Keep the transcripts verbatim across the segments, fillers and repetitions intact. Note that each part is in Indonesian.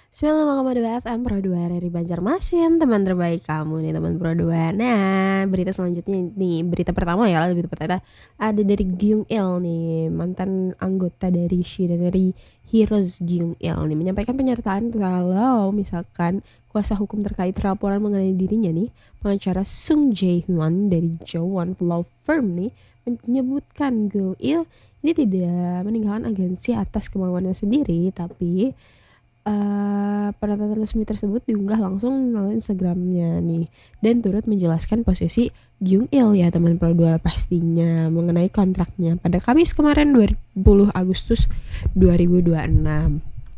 sembilan puluh lima koma dua F M Pro dua dari Banjarmasin, teman terbaik kamu nih teman Pro dua. Nah, berita selanjutnya nih, berita pertama ya, berita pertama ada dari Gyung Il nih, mantan anggota dari Shinari Heroes. Gyung Il nih menyampaikan pernyataan kalau misalkan kuasa hukum terkait laporan mengenai dirinya nih, pengacara Sung Jae Hyun dari Jowon Law Firm nih menyebutkan Gyung Il ini tidak meninggalkan agensi atas kemauannya sendiri, tapi uh, pernyataan resmi tersebut diunggah langsung melalui Instagramnya nih, dan turut menjelaskan posisi Gyung Il ya teman Pro dua pastinya mengenai kontraknya pada Kamis kemarin dua puluh Agustus dua ribu dua puluh enam.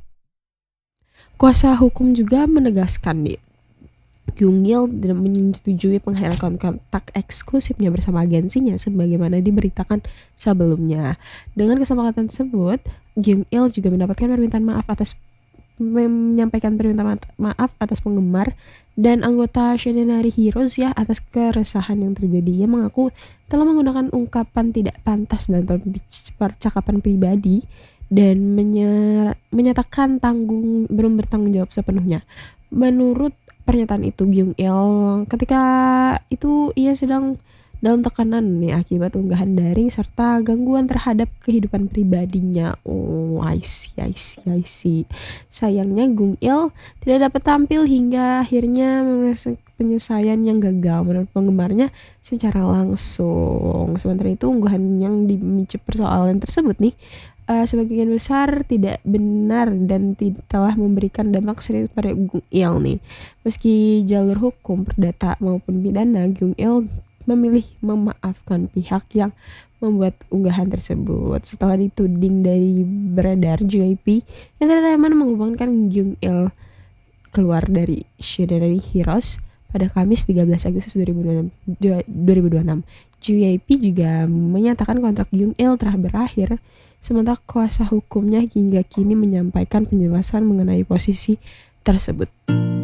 Kuasa hukum juga menegaskan nih Gyung Il tidak menyetujui penghapusan kontak eksklusifnya bersama agensinya sebagaimana diberitakan sebelumnya. Dengan kesepakatan tersebut, Gyung Il juga mendapatkan permintaan maaf atas menyampaikan permintaan maaf atas penggemar dan anggota Shinari Heroes ya atas keresahan yang terjadi. Ia mengaku telah menggunakan ungkapan tidak pantas dalam percakapan pribadi dan menye- menyatakan tanggung belum bertanggung jawab sepenuhnya. Menurut pernyataan itu, Gyung Il ketika itu ia sedang dalam tekanan nih akibat unggahan daring serta gangguan terhadap kehidupan pribadinya. Oh, I see, I see, I see. Sayangnya Gyung Il tidak dapat tampil hingga akhirnya merasa penyelesaian yang gagal menurut penggemarnya secara langsung. Sementara itu unggahan yang dimicu persoalan tersebut nih uh, sebagian besar tidak benar dan tidak telah memberikan dampak serius pada Gyung Il nih. Meski jalur hukum perdata maupun pidana, Gyung Il memilih memaafkan pihak yang membuat unggahan tersebut setelah dituding dari beredar J P Entertainment menghubungkan Gyung Il keluar dari Shinari Heroes pada Kamis tiga belas Agustus dua ribu dua puluh enam. J P juga menyatakan kontrak Gyung Il telah berakhir, sementara kuasa hukumnya hingga kini menyampaikan penjelasan mengenai posisi tersebut.